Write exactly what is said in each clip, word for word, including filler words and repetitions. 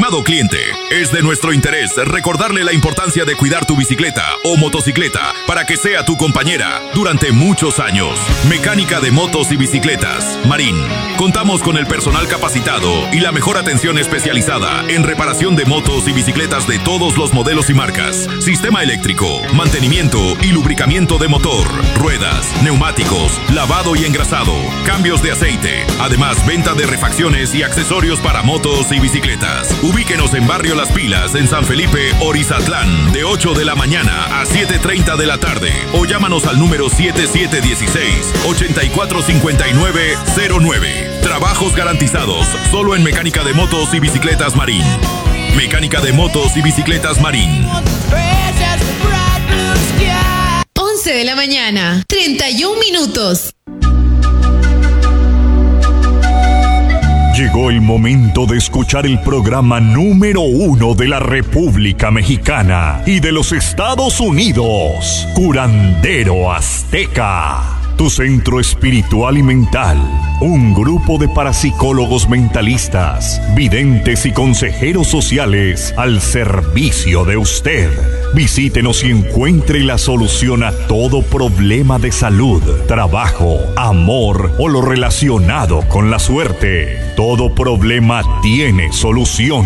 Estimado cliente, es de nuestro interés recordarle la importancia de cuidar tu bicicleta o motocicleta para que sea tu compañera durante muchos años. Mecánica de motos y bicicletas, Marín. Contamos con el personal capacitado y la mejor atención especializada en reparación de motos y bicicletas de todos los modelos y marcas. Sistema eléctrico, mantenimiento y lubricamiento de motor, ruedas, neumáticos, lavado y engrasado, cambios de aceite. Además, venta de refacciones y accesorios para motos y bicicletas. Ubíquenos en Barrio Las Pilas, en San Felipe, Orizatlán, de ocho de la mañana a siete treinta de la tarde. O llámanos al número siete siete uno seis, ocho cuatro cinco nueve cero nueve. Trabajos garantizados solo en Mecánica de Motos y Bicicletas Marín. Mecánica de Motos y Bicicletas Marín. once de la mañana, treinta y un minutos. Llegó el momento de escuchar el programa número uno de la República Mexicana y de los Estados Unidos, Curandero Azteca. Tu centro espiritual y mental. Un grupo de parapsicólogos mentalistas, videntes y consejeros sociales al servicio de usted. Visítenos y encuentre la solución a todo problema de salud, trabajo, amor o lo relacionado con la suerte. Todo problema tiene solución.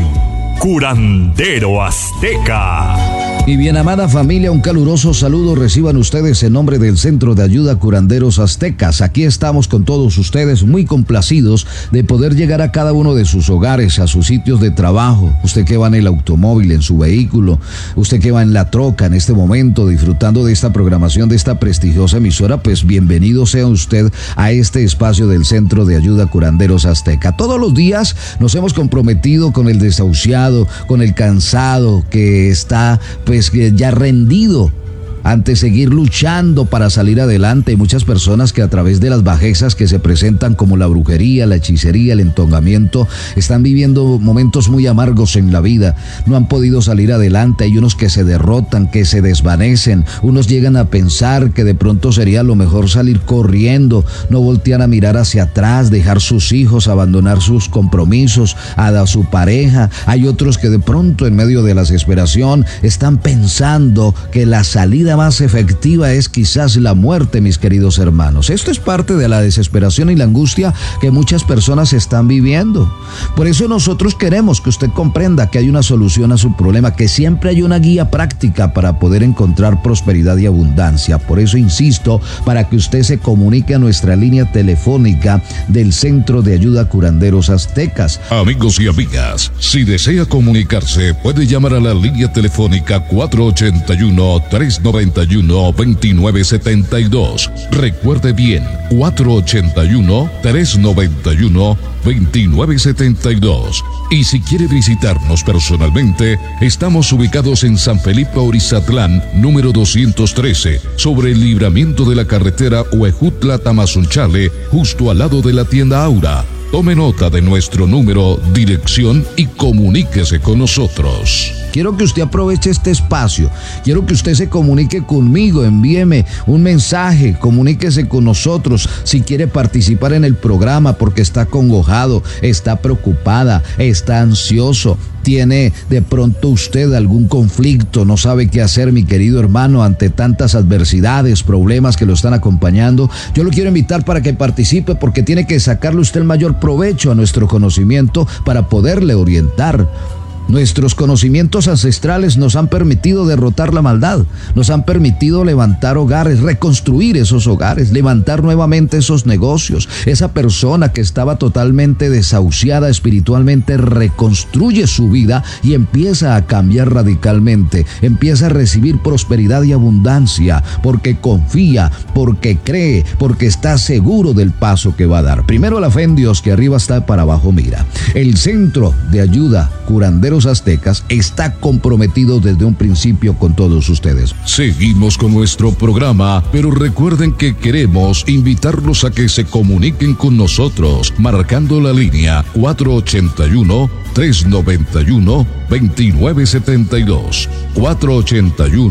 Curandero Azteca. Y bien, amada familia, un caluroso saludo reciban ustedes en nombre del Centro de Ayuda Curanderos Aztecas. Aquí estamos con todos ustedes muy complacidos de poder llegar a cada uno de sus hogares, a sus sitios de trabajo. Usted que va en el automóvil, en su vehículo, usted que va en la troca en este momento disfrutando de esta programación de esta prestigiosa emisora, pues bienvenido sea usted a este espacio del Centro de Ayuda Curanderos Azteca. Todos los días nos hemos comprometido con el desahuciado, con el cansado que está pues ya rendido ante seguir luchando para salir adelante. Hay muchas personas que a través de las bajezas que se presentan como la brujería, la hechicería, el entongamiento, están viviendo momentos muy amargos en la vida. No han podido salir adelante. Hay unos que se derrotan, que se desvanecen. Unos llegan a pensar que de pronto sería lo mejor salir corriendo, no voltear a mirar hacia atrás, dejar sus hijos, abandonar sus compromisos, a su pareja. Hay otros que de pronto en medio de la desesperación están pensando que la salida más efectiva es quizás la muerte, mis queridos hermanos. Esto es parte de la desesperación y la angustia que muchas personas están viviendo. Por eso nosotros queremos que usted comprenda que hay una solución a su problema, que siempre hay una guía práctica para poder encontrar prosperidad y abundancia. Por eso insisto, para que usted se comunique a nuestra línea telefónica del Centro de Ayuda Curanderos Aztecas. Amigos y amigas, si desea comunicarse, puede llamar a la línea telefónica cuatro ocho uno, tres nueve uno, dos nueve siete dos. Recuerde bien, cuatro ocho uno, tres nueve uno, dos nueve siete dos. Y si quiere visitarnos personalmente, estamos ubicados en San Felipe Orizatlán, número doscientos trece, sobre el libramiento de la carretera Huejutla-Tamazunchale, justo al lado de la tienda Aura. Tome nota de nuestro número, dirección y comuníquese con nosotros. Quiero que usted aproveche este espacio. Quiero que usted se comunique conmigo. Envíeme un mensaje. Comuníquese con nosotros. Si quiere participar en el programa porque está acongojado, está preocupada, está ansioso, tiene de pronto usted algún conflicto, no sabe qué hacer, mi querido hermano, ante tantas adversidades, problemas que lo están acompañando, yo lo quiero invitar para que participe, porque tiene que sacarle usted el mayor provecho a nuestro conocimiento para poderle orientar. Nuestros conocimientos ancestrales nos han permitido derrotar la maldad, nos han permitido levantar hogares, reconstruir esos hogares, levantar nuevamente esos negocios. Esa persona que estaba totalmente desahuciada espiritualmente reconstruye su vida y empieza a cambiar radicalmente, empieza a recibir prosperidad y abundancia, porque confía, porque cree, porque está seguro del paso que va a dar. Primero la fe en Dios, que arriba está, para abajo mira. El Centro de Ayuda Curanderos Aztecas está comprometido desde un principio con todos ustedes. Seguimos con nuestro programa, pero recuerden que queremos invitarlos a que se comuniquen con nosotros, marcando la línea cuatro ocho uno, tres nueve uno, dos nueve siete dos, cuatro ocho uno,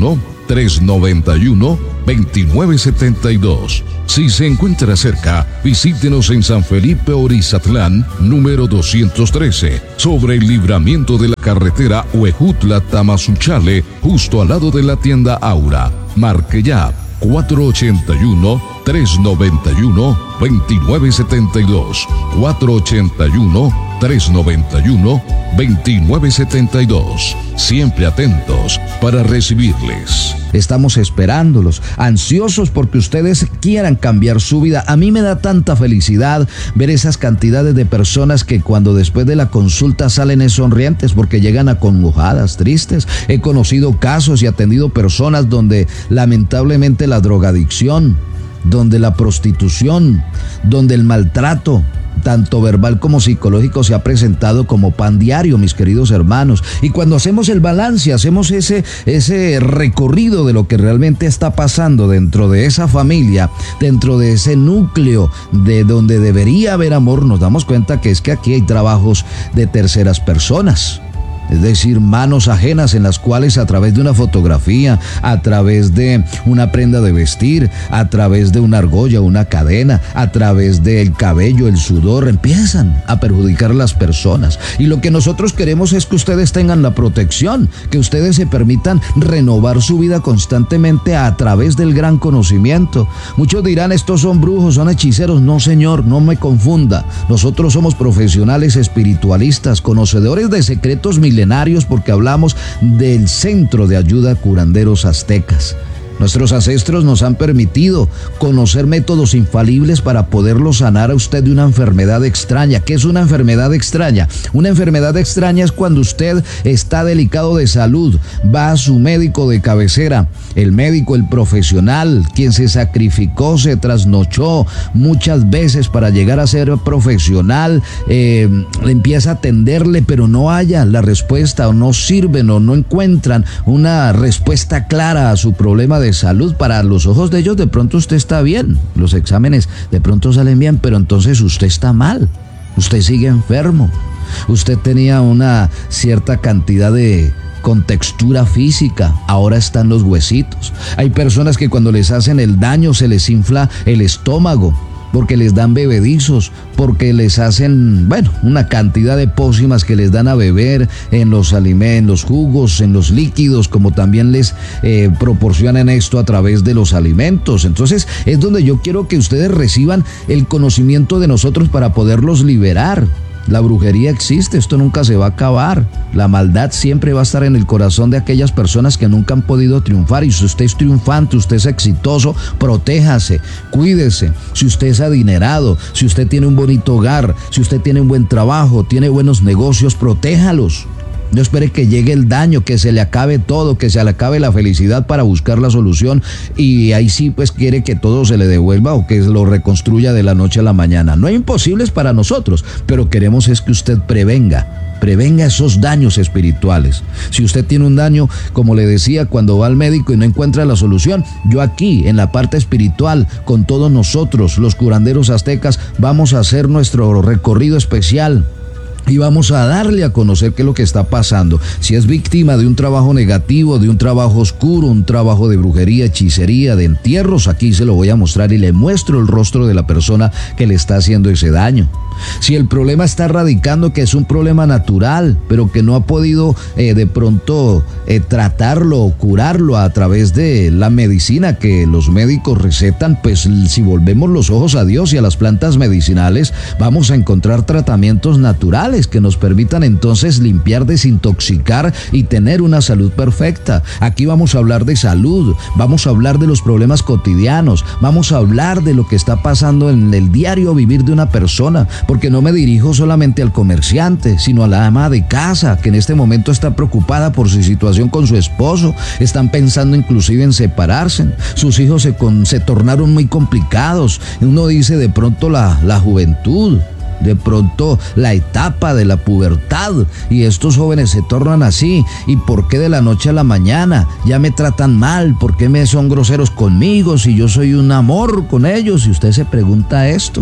tres noventa y uno, veintinueve setenta y dos. Si se encuentra cerca, visítenos en San Felipe Orizatlán, número doscientos trece, sobre el libramiento de la carretera Huejutla-Tamazunchale, justo al lado de la tienda Aura. Marque ya cuatro ochenta y uno, tres noventa y uno, veintinueve setenta y dos. cuatro ochenta y uno, tres noventa y uno, veintinueve setenta y dos. Siempre atentos para recibirles. Estamos esperándolos, ansiosos porque ustedes quieran cambiar su vida. A mí me da tanta felicidad ver esas cantidades de personas que cuando después de la consulta salen sonrientes porque llegan acongojadas, tristes. He conocido casos y atendido personas donde lamentablemente la drogadicción, donde la prostitución, donde el maltrato, tanto verbal como psicológico, se ha presentado como pan diario, mis queridos hermanos. Y cuando hacemos el balance, hacemos ese, ese recorrido de lo que realmente está pasando dentro de esa familia, dentro de ese núcleo de donde debería haber amor, nos damos cuenta que es que aquí hay trabajos de terceras personas. Es decir, manos ajenas en las cuales a través de una fotografía, a través de una prenda de vestir, a través de una argolla, una cadena, a través del cabello, el sudor, empiezan a perjudicar a las personas. Y lo que nosotros queremos es que ustedes tengan la protección, que ustedes se permitan renovar su vida constantemente a través del gran conocimiento. Muchos dirán, estos son brujos, son hechiceros. No, señor, no me confunda. Nosotros somos profesionales espiritualistas, conocedores de secretos milenarios, porque hablamos del Centro de Ayuda Curanderos Aztecas. Nuestros ancestros nos han permitido conocer métodos infalibles para poderlo sanar a usted de una enfermedad extraña. ¿Qué es una enfermedad extraña? Una enfermedad extraña es cuando usted está delicado de salud, va a su médico de cabecera, el médico, el profesional, quien se sacrificó, se trasnochó muchas veces para llegar a ser profesional, eh, empieza a atenderle, pero no haya la respuesta, o no sirven, o no encuentran una respuesta clara a su problema de de salud. Para los ojos de ellos de pronto usted está bien, los exámenes de pronto salen bien, pero entonces usted está mal, usted sigue enfermo, usted tenía una cierta cantidad de contextura física, ahora están los huesitos. Hay personas que cuando les hacen el daño se les infla el estómago, porque les dan bebedizos, porque les hacen, bueno, una cantidad de pócimas que les dan a beber en los alimentos, en los jugos, en los líquidos, como también les eh, proporcionan esto a través de los alimentos. Entonces es donde yo quiero que ustedes reciban el conocimiento de nosotros para poderlos liberar. La brujería existe, esto nunca se va a acabar. La maldad siempre va a estar en el corazón de aquellas personas que nunca han podido triunfar. Y si usted es triunfante, usted es exitoso, protéjase, cuídese. Si usted es adinerado, si usted tiene un bonito hogar, si usted tiene un buen trabajo, tiene buenos negocios, protéjalos. No espere que llegue el daño, que se le acabe todo, que se le acabe la felicidad para buscar la solución, y ahí sí pues quiere que todo se le devuelva o que lo reconstruya de la noche a la mañana. No hay imposibles para nosotros, pero queremos es que usted prevenga, prevenga esos daños espirituales. Si usted tiene un daño, como le decía, cuando va al médico y no encuentra la solución, yo aquí en la parte espiritual, con todos nosotros, los curanderos aztecas, vamos a hacer nuestro recorrido especial. Y vamos a darle a conocer qué es lo que está pasando. Si es víctima de un trabajo negativo, de un trabajo oscuro, un trabajo de brujería, hechicería, de entierros, aquí se lo voy a mostrar y le muestro el rostro de la persona que le está haciendo ese daño. Si el problema está radicando que es un problema natural, pero que no ha podido eh, de pronto eh, tratarlo o curarlo a través de la medicina que los médicos recetan, pues si volvemos los ojos a Dios y a las plantas medicinales, vamos a encontrar tratamientos naturales que nos permitan entonces limpiar, desintoxicar y tener una salud perfecta. Aquí vamos a hablar de salud, vamos a hablar de los problemas cotidianos, vamos a hablar de lo que está pasando en el diario vivir de una persona, porque no me dirijo solamente al comerciante, sino a la ama de casa, que en este momento está preocupada por su situación con su esposo, están pensando inclusive en separarse, sus hijos se, con, se tornaron muy complicados. Uno dice de pronto la, la juventud, de pronto la etapa de la pubertad, y estos jóvenes se tornan así. ¿Y por qué de la noche a la mañana ya me tratan mal? ¿Por qué me son groseros conmigo si yo soy un amor con ellos? Y usted se pregunta esto,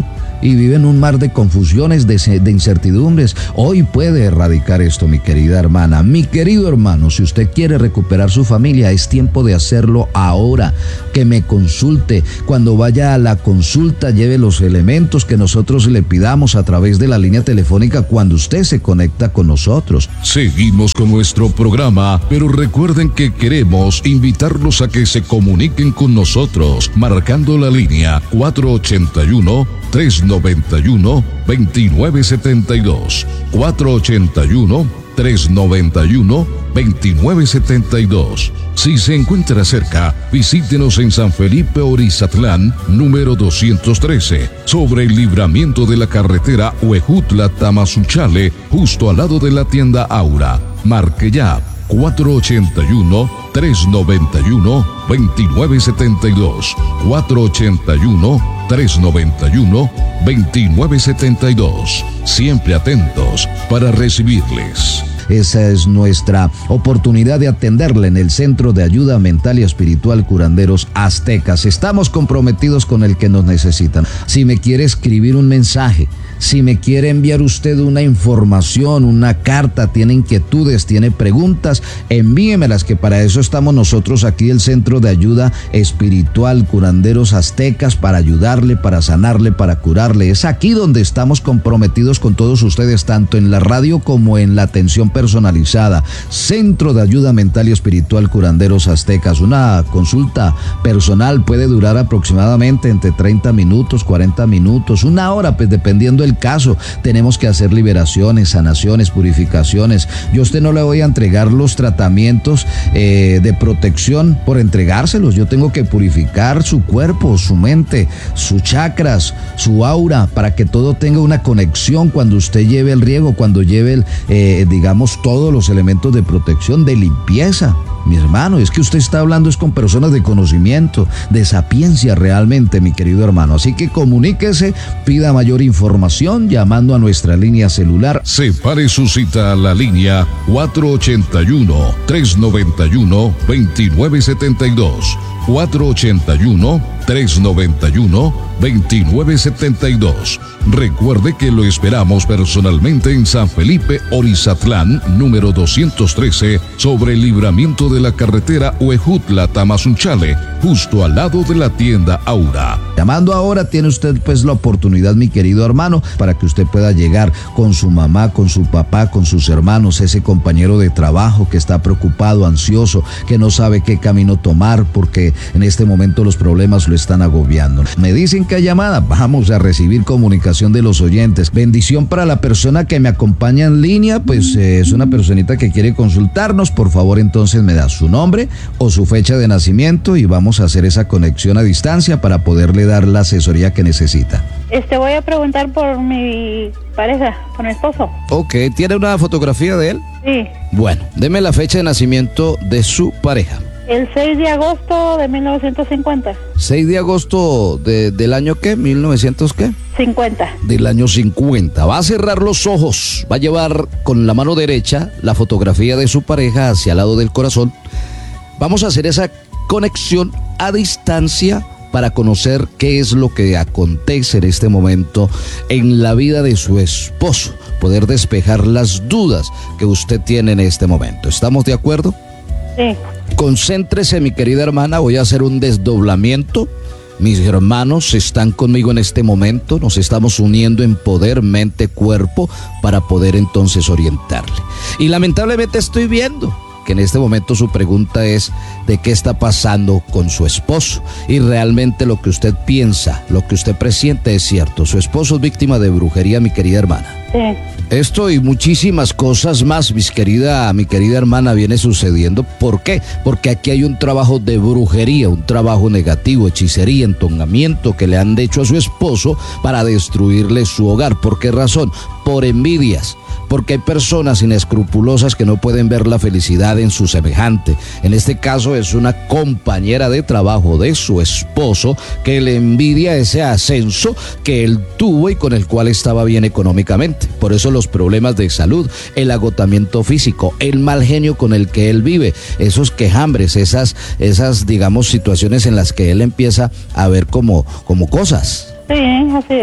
y vive en un mar de confusiones, de, de incertidumbres. Hoy puede erradicar esto, mi querida hermana. Mi querido hermano, si usted quiere recuperar su familia, es tiempo de hacerlo ahora. Que me consulte. Cuando vaya a la consulta, lleve los elementos que nosotros le pidamos a través de la línea telefónica cuando usted se conecta con nosotros. Seguimos con nuestro programa, pero recuerden que queremos invitarlos a que se comuniquen con nosotros, marcando la línea cuatro ochenta y uno, trescientos noventa y uno, veintinueve setenta y dos, cuatro ochenta y uno, trescientos noventa y uno, veintinueve setenta y dos. Si se encuentra cerca, visítenos en San Felipe Orizatlán, número doscientos trece, sobre el libramiento de la carretera Huejutla-Tamazunchale, justo al lado de la tienda Aura. Marque ya cuatro ochenta y uno, trescientos noventa y uno, veintinueve setenta y dos, cuatro ochenta y uno, trescientos noventa y uno, veintinueve setenta y dos. Siempre atentos para recibirles. Esa es nuestra oportunidad de atenderle en el Centro de Ayuda Mental y Espiritual Curanderos Aztecas. Estamos comprometidos con el que nos necesitan. Si me quiere escribir un mensaje, si me quiere enviar usted una información, una carta, tiene inquietudes, tiene preguntas, envíemelas, que para eso estamos nosotros aquí, el Centro de Ayuda Espiritual Curanderos Aztecas, para ayudarle, para sanarle, para curarle. Es aquí donde estamos comprometidos con todos ustedes, tanto en la radio como en la atención personalizada. Centro de Ayuda Mental y Espiritual Curanderos Aztecas. Una consulta personal puede durar aproximadamente entre treinta minutos, cuarenta minutos, una hora, pues dependiendo del caso. Tenemos que hacer liberaciones, sanaciones, purificaciones. Yo a usted no le voy a entregar los tratamientos eh, de protección por entregárselos. Yo tengo que purificar su cuerpo, su mente, sus chakras, su aura, para que todo tenga una conexión cuando usted lleve el riego, cuando lleve el, eh, digamos, todos los elementos de protección, de limpieza. Mi hermano, es que usted está hablando es con personas de conocimiento, de sapiencia realmente, mi querido hermano. Así que comuníquese, pida mayor información llamando a nuestra línea celular. Separe su cita a la línea cuatro ochenta y uno, trescientos noventa y uno, veintinueve setenta y dos, cuatro ochenta y uno, trescientos noventa y uno, veintinueve setenta y dos. Recuerde que lo esperamos personalmente en San Felipe Orizatlán, número doscientos trece, sobre el libramiento de la carretera Huejutla-Tamazunchale, justo al lado de la tienda Aura. Llamando ahora tiene usted pues la oportunidad, mi querido hermano, para que usted pueda llegar con su mamá, con su papá, con sus hermanos, ese compañero de trabajo que está preocupado, ansioso, que no sabe qué camino tomar porque en este momento los problemas lo están agobiando. Me dicen que hay llamada, vamos a recibir comunicación de los oyentes. Bendición para la persona que me acompaña en línea, pues eh, es una personita que quiere consultarnos. Por favor, entonces me da su nombre o su fecha de nacimiento y vamos a hacer esa conexión a distancia para poderle dar la asesoría que necesita. Este, voy a preguntar por mi pareja, por mi esposo. Ok, ¿tiene una fotografía de él? Sí. Bueno, deme la fecha de nacimiento de su pareja. El seis de agosto de mil novecientos cincuenta. seis de agosto de, del año ¿qué? ¿mil novecientos qué? cincuenta. Del año cincuenta. Va a cerrar los ojos, va a llevar con la mano derecha la fotografía de su pareja hacia el lado del corazón. Vamos a hacer esa conexión a distancia para conocer qué es lo que acontece en este momento en la vida de su esposo, poder despejar las dudas que usted tiene en este momento. ¿Estamos de acuerdo? Sí. Concéntrese, mi querida hermana, voy a hacer un desdoblamiento. Mis hermanos están conmigo en este momento, nos estamos uniendo en poder, mente, cuerpo, para poder entonces orientarle. Y lamentablemente estoy viendo que en este momento su pregunta es de qué está pasando con su esposo. Y realmente lo que usted piensa, lo que usted presiente es cierto. Su esposo es víctima de brujería, mi querida hermana. Sí. Esto y muchísimas cosas más, mis querida, mi querida hermana, viene sucediendo. ¿Por qué? Porque aquí hay un trabajo de brujería, un trabajo negativo, hechicería, entonamiento que le han hecho a su esposo para destruirle su hogar. ¿Por qué razón? Por envidias. Porque hay personas inescrupulosas que no pueden ver la felicidad en su semejante. En este caso es una compañera de trabajo de su esposo que le envidia ese ascenso que él tuvo y con el cual estaba bien económicamente. Por eso los problemas de salud, el agotamiento físico, el mal genio con el que él vive, esos quejambres, esas, esas digamos situaciones en las que él empieza a ver como, como cosas. Sí, así es.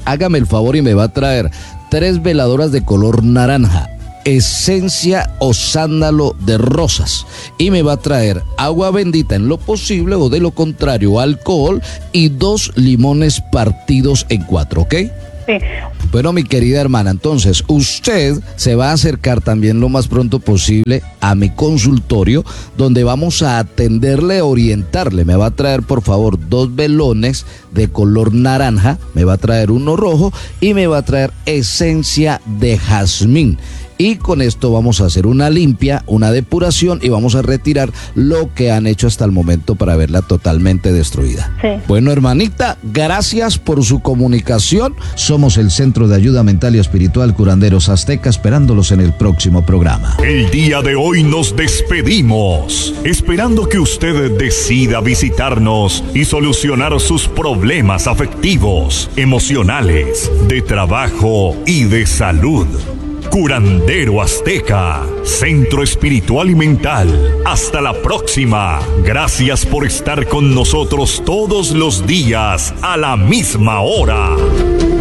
hágame el favor y me va a traer tres veladoras de color naranja, esencia o sándalo de rosas, y me va a traer agua bendita en lo posible, o de lo contrario alcohol, y dos limones partidos en cuatro, ¿ok? Sí. Bueno, mi querida hermana, entonces usted se va a acercar también lo más pronto posible a mi consultorio, donde vamos a atenderle, orientarle. Me va a traer, por favor, dos velones de color naranja, me va a traer uno rojo y me va a traer esencia de jazmín. Y con esto vamos a hacer una limpia, una depuración, y vamos a retirar lo que han hecho hasta el momento para verla totalmente destruida. Sí. Bueno, hermanita, gracias por su comunicación. Somos el Centro de Ayuda Mental y Espiritual Curanderos Azteca, esperándolos en el próximo programa. El día de hoy nos despedimos, esperando que usted decida visitarnos y solucionar sus problemas afectivos, emocionales, de trabajo y de salud. Curandero Azteca, Centro Espiritual y Mental. Hasta la próxima. Gracias por estar con nosotros todos los días a la misma hora.